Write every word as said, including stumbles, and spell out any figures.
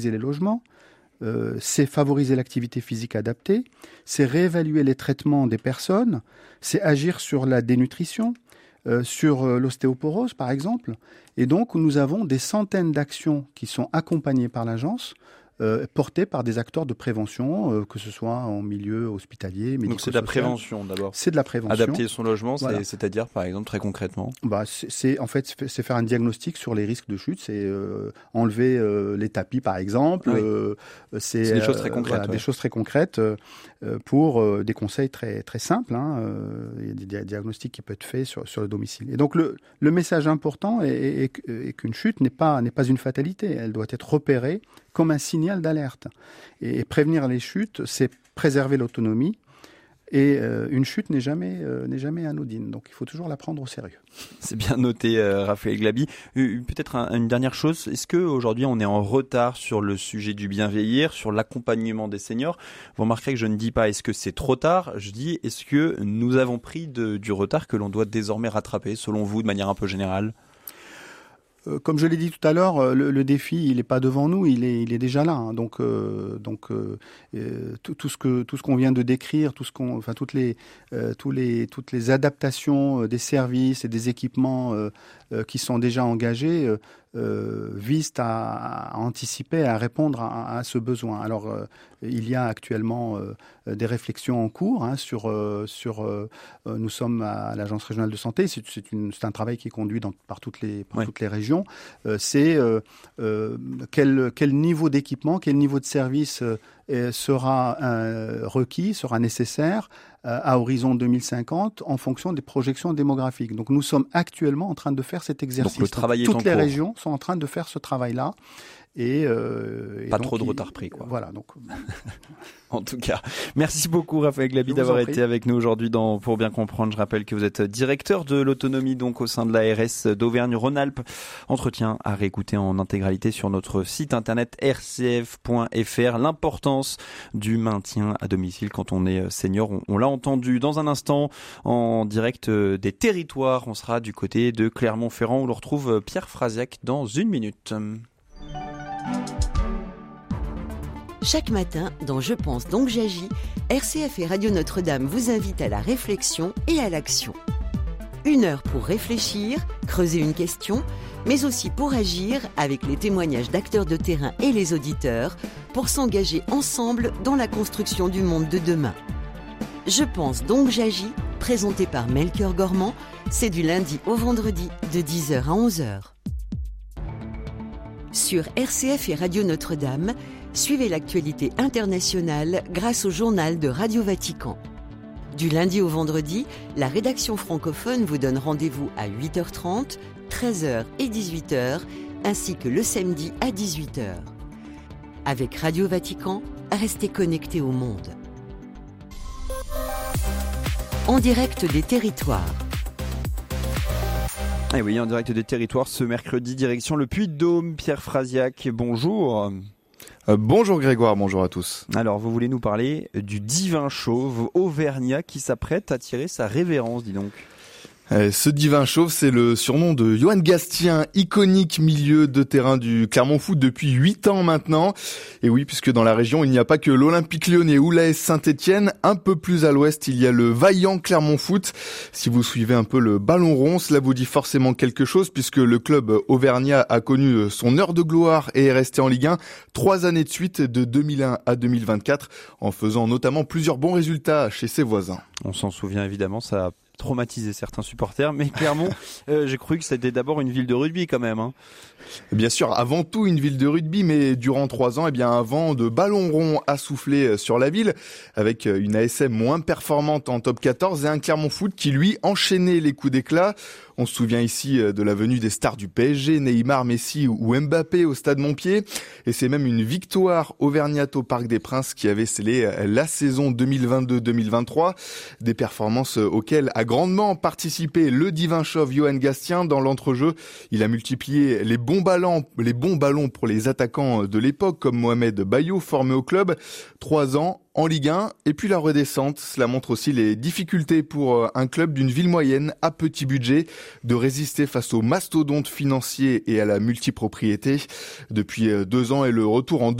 les logements, euh, c'est favoriser l'activité physique adaptée, c'est réévaluer les traitements des personnes, c'est agir sur la dénutrition, euh, sur euh, l'ostéoporose par exemple. Et donc nous avons des centaines d'actions qui sont accompagnées par l'agence, Euh, portés par des acteurs de prévention, euh, que ce soit en milieu hospitalier, médico-social. Donc c'est de la prévention d'abord. C'est de la prévention. Adapter son logement, voilà. c'est, c'est-à-dire par exemple très concrètement. Bah c'est, c'est en fait c'est faire un diagnostic sur les risques de chute, c'est euh, enlever euh, les tapis par exemple. Oui. Euh, c'est, c'est des choses très concrètes. Euh, voilà, ouais. Des choses très concrètes euh, pour euh, des conseils très très simples. Hein, euh, il y a des, des diagnostics qui peuvent être faits sur sur le domicile. Et donc le le message important est, est, est, est qu'une chute n'est pas n'est pas une fatalité. Elle doit être repérée comme un signal d'alerte. Et prévenir les chutes, c'est préserver l'autonomie. Et euh, une chute n'est jamais, euh, n'est jamais anodine. Donc il faut toujours la prendre au sérieux. C'est bien noté, euh, Raphaël Glaby. Euh, peut-être un, une dernière chose. Est-ce qu'aujourd'hui on est en retard sur le sujet du bien vieillir, sur l'accompagnement des seniors ? Vous remarquerez que je ne dis pas est-ce que c'est trop tard. Je dis est-ce que nous avons pris de, du retard que l'on doit désormais rattraper, selon vous, de manière un peu générale ? Comme je l'ai dit tout à l'heure, le, le défi, il n'est pas devant nous, il est, il est déjà là. Hein. Donc, euh, donc euh, tout, tout ce que tout ce qu'on vient de décrire, tout ce qu'on, enfin toutes les, euh, tous les, toutes les adaptations des services et des équipements euh, euh, qui sont déjà engagés euh, euh, visent à, à anticiper, à répondre à, à ce besoin. Alors, euh, il y a actuellement euh, des réflexions en cours hein, sur euh, sur. Euh, nous sommes à l'Agence régionale de santé. C'est, c'est, une, c'est un travail qui est conduit dans, par toutes les par oui. toutes les régions. Euh, c'est euh, euh, quel, quel niveau d'équipement, quel niveau de service euh, sera euh, requis, sera nécessaire euh, à horizon deux mille cinquante en fonction des projections démographiques. Donc nous sommes actuellement en train de faire cet exercice. Donc le travail donc, est toutes les cours. régions sont en train de faire ce travail-là. Et, euh, et pas donc, trop de il, retard pris, quoi. Voilà. Donc, en tout cas, merci beaucoup Raphaël Glaby d'avoir été avec nous aujourd'hui dans Pour bien comprendre. Je rappelle que vous êtes directeur de l'autonomie donc au sein de l'A R S d'Auvergne-Rhône-Alpes. Entretien à réécouter en intégralité sur notre site internet r c f point f r. L'importance du maintien à domicile quand on est senior, on, on l'a entendu. Dans un instant, en direct des territoires, on sera du côté de Clermont-Ferrand où l'on retrouve Pierre Frasiac dans une minute. Chaque matin, dans Je pense donc j'agis, R C F et Radio Notre-Dame vous invitent à la réflexion et à l'action. Une heure pour réfléchir, creuser une question, mais aussi pour agir avec les témoignages d'acteurs de terrain et les auditeurs, pour s'engager ensemble dans la construction du monde de demain. Je pense donc j'agis, présenté par Melchior Gormand, c'est du lundi au vendredi de dix heures à onze heures. Sur R C F et Radio Notre-Dame, suivez l'actualité internationale grâce au journal de Radio Vatican. Du lundi au vendredi, la rédaction francophone vous donne rendez-vous à huit heures trente, treize heures et dix-huit heures, ainsi que le samedi à dix-huit heures. Avec Radio Vatican, restez connectés au monde. En direct des territoires. Et oui, en direct des territoires ce mercredi, direction le Puy-de-Dôme. Pierre Frasiac, bonjour. Euh, bonjour Grégoire, bonjour à tous. Alors, vous voulez nous parler du divin chauve auvergnat qui s'apprête à tirer sa révérence, dis donc. Ce divin chauve, c'est le surnom de Johan Gastien, iconique milieu de terrain du Clermont Foot depuis huit ans maintenant. Et oui, puisque dans la région, il n'y a pas que l'Olympique Lyonnais ou l'A S Saint-Étienne. Un peu plus à l'ouest, il y a le vaillant Clermont Foot. Si vous suivez un peu le ballon rond, cela vous dit forcément quelque chose, puisque le club auvergnat a connu son heure de gloire et est resté en Ligue un trois années de suite, de deux mille un à deux mille vingt-quatre, en faisant notamment plusieurs bons résultats chez ses voisins. On s'en souvient évidemment, ça a traumatisé certains supporters, mais Clermont, euh, j'ai cru que c'était d'abord une ville de rugby quand même. Hein. Bien sûr, avant tout une ville de rugby, mais durant trois ans, eh bien, un vent de ballon rond a soufflé sur la ville, avec une A S M moins performante en top quatorze et un Clermont Foot qui, lui, enchaînait les coups d'éclat. On se souvient ici de la venue des stars du P S G, Neymar, Messi ou Mbappé au stade Montpied. Et c'est même une victoire auvergnate au Parc des Princes qui avait scellé la saison deux mille vingt-deux deux mille vingt-trois. Des performances auxquelles a grandement participé le divin chauve Johan Gastien dans l'entrejeu. Il a multiplié les bons ballons, les bons ballons pour les attaquants de l'époque comme Mohamed Bayo formé au club. Trois ans en Ligue un et puis la redescente. Cela montre aussi les difficultés pour un club d'une ville moyenne à petit budget. de résister face aux mastodontes financiers et à la multipropriété. Depuis deux ans et le retour en